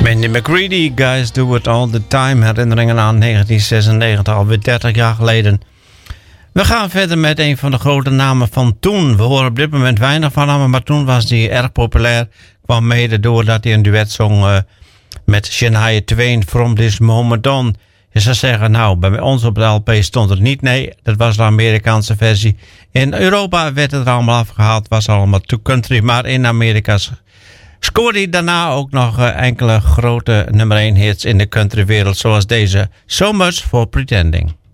Mandy McCready, Guys Do It All The Time. Herinneringen aan 1996, alweer 30 jaar geleden. We gaan verder met een van de grote namen van toen. We horen op dit moment weinig van hem, maar toen was hij erg populair. Kwam mede doordat hij een duet zong met Shania Twain, From This Moment On. Je zou zeggen, nou, bij ons op de LP stond het niet. Nee, dat was de Amerikaanse versie. In Europa werd het er allemaal afgehaald, was allemaal to country. Maar in Amerika scoorde hij daarna ook nog enkele grote nummer 1 hits in de countrywereld. Zoals deze, So Much For Pretending.